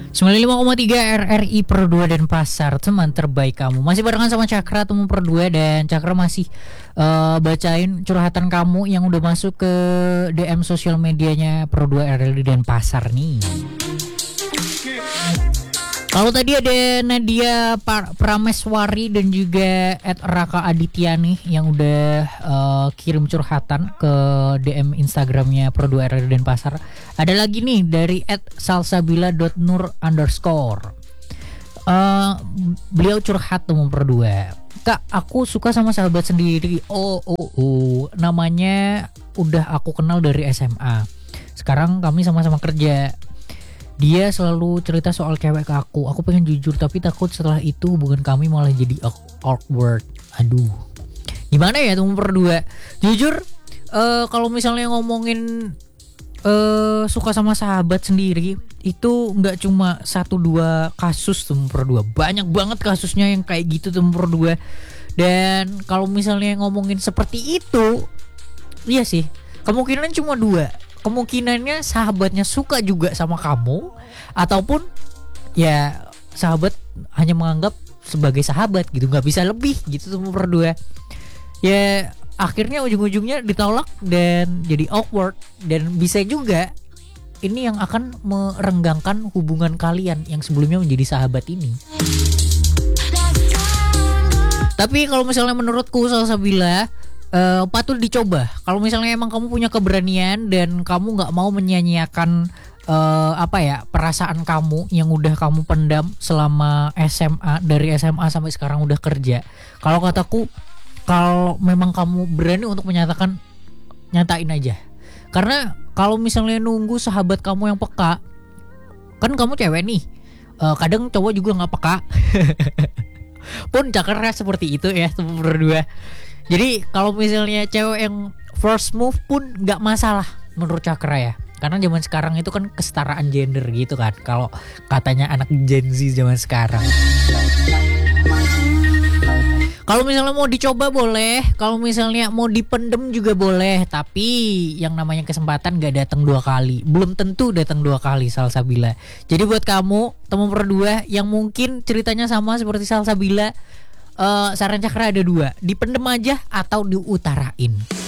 95,3 RRI Per 2 Denpasar, teman terbaik kamu. Masih barengan sama Cakra, teman Per 2. Dan Cakra masih bacain curhatan kamu yang udah masuk ke DM sosial medianya Per 2 RRI Denpasar nih. Kalau tadi ada Nadia Prameswari dan juga Raka Aditya nih yang udah kirim curhatan ke DM Instagramnya Per2 RRI Denpasar. Ada lagi nih dari @salsabila.nur_. Beliau curhat teman Per2. Kak, aku suka sama sahabat sendiri. Namanya udah aku kenal dari SMA. Sekarang kami sama-sama kerja. Dia selalu cerita soal cewek ke aku. Aku pengen jujur tapi takut setelah itu hubungan kami malah jadi awkward. Aduh. Gimana ya teman Per2? Jujur kalau misalnya ngomongin suka sama sahabat sendiri itu nggak cuma 1-2 kasus teman Per2. Banyak banget kasusnya yang kayak gitu teman Per2. Dan kalau misalnya ngomongin seperti itu, iya sih, kemungkinan cuma 2. Kemungkinannya sahabatnya suka juga sama kamu, ataupun ya sahabat hanya menganggap sebagai sahabat gitu, nggak bisa lebih gitu tuh berdua. Ya akhirnya ujung-ujungnya ditolak dan jadi awkward. Dan bisa juga ini yang akan merenggangkan hubungan kalian yang sebelumnya menjadi sahabat ini. Tapi kalau misalnya menurutku Salsabila, patut dicoba. Kalau misalnya emang kamu punya keberanian dan kamu nggak mau menyia-nyiakan perasaan kamu yang udah kamu pendam selama SMA, dari SMA sampai sekarang udah kerja. Kalau kataku, kalau memang kamu berani untuk menyatakan, nyatain aja. Karena kalau misalnya nunggu sahabat kamu yang peka, kan kamu cewek nih, kadang cowok juga nggak peka. Pun Cakra seperti itu ya, teman berdua. Jadi kalau misalnya cewek yang first move pun gak masalah menurut Cakra ya. Karena zaman sekarang itu kan kesetaraan gender gitu kan, kalau katanya anak Gen Z zaman sekarang. Kalau misalnya mau dicoba boleh, kalau misalnya mau dipendem juga boleh. Tapi yang namanya kesempatan gak datang 2 kali. Belum tentu datang 2 kali Salsabila. Jadi buat kamu teman Per2 yang mungkin ceritanya sama seperti Salsabila, saran Cakra ada 2, dipendem aja atau diutarain.